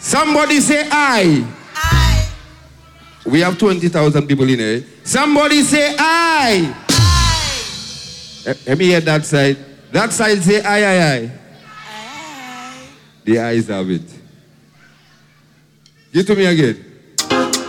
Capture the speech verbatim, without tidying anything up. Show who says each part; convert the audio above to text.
Speaker 1: Somebody say I.
Speaker 2: I.
Speaker 1: We have twenty thousand people in here. Somebody say I.
Speaker 2: I.
Speaker 1: Let me hear that side. That side say I, I, I.
Speaker 2: I.
Speaker 1: The eyes have it. Give to me again.